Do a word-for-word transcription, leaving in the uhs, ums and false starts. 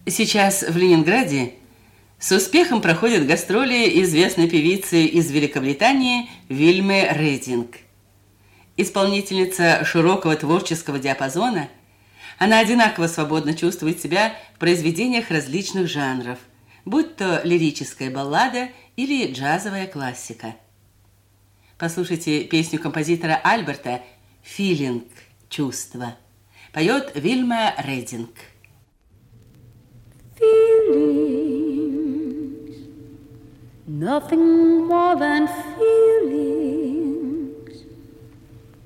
Сейчас в Ленинграде с успехом проходят гастроли известной певицы из Великобритании Вильмы Рединг. Исполнительница широкого творческого диапазона, она одинаково свободно чувствует себя в произведениях различных жанров, будь то лирическая баллада или джазовая классика. Послушайте песню композитора Альберта «Филинг. Чувство». Поет Вильма Рединг. Feelings, nothing more than feelings.